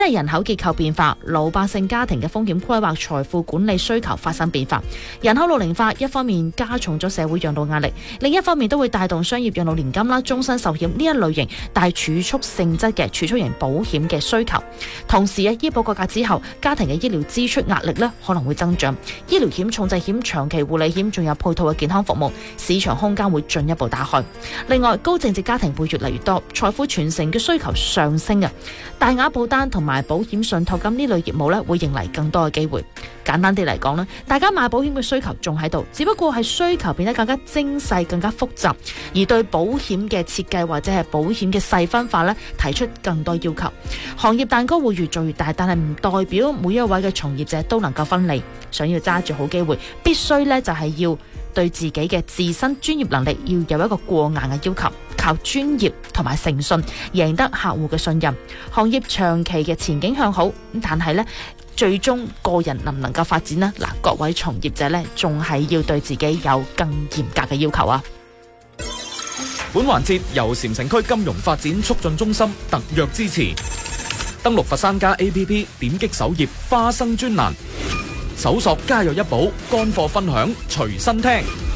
因為人口結構變化，老百姓家庭嘅風險規劃、財富管理需求發生變化。人口老齡化一方面加重咗社會養老壓力，另一方面都會帶動商業養老年金啦、終身壽險呢一類型大儲蓄性質嘅儲蓄型保險嘅需求。同時醫保改革之後，家庭嘅醫療支出壓力可能會增長，醫療險、重疾險、長期護理險仲有配套嘅健康服務，市場空間會進一步打開。另外，高淨值家庭會越嚟越多，財富傳承嘅需求上升啊，大額保單同埋保險信託金呢類業務會迎嚟更多嘅機會。簡單啲嚟講，大家買保險嘅需求仲喺度，只不過係需求變得更加精細、更加複雜，而對保險嘅設計或者係保險嘅細分化提出更多要求。行業蛋糕會越做越大，但係唔代表每一位嘅從業者都能夠分利。想要揸住好機會，必須就係要對自己嘅自身專業能力要有一個過硬嘅要求，靠專業同埋誠信贏得客戶嘅信任。行業長期嘅前景向好，但係最終個人能唔能夠發展呢？各位從業者仲係要對自己有更嚴格嘅要求啊！ 本環節由禪城區金融發展促進中心特約支持。登錄佛山家 APP， 點擊首頁花生專欄，搜索家有一寶，乾貨分享隨身聽。